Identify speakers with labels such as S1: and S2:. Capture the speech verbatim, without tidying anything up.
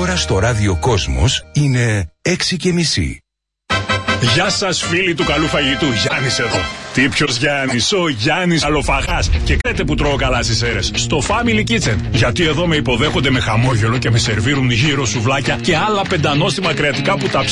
S1: ώρα στο ράδιο Κόσμος είναι έξι και μισή.
S2: Γεια σας φίλοι του καλού φαγητού, Γιάννης εδώ. Τι ποιος Γιάννης, ο Γιάννης Αλοφαγάς. Και ξέρετε που τρώω καλά στις αίρες, στο Family Kitchen. Γιατί εδώ με υποδέχονται με χαμόγελο και με σερβίρουν γύρω σουβλάκια και άλλα πεντανόστιμα κρεατικά που τα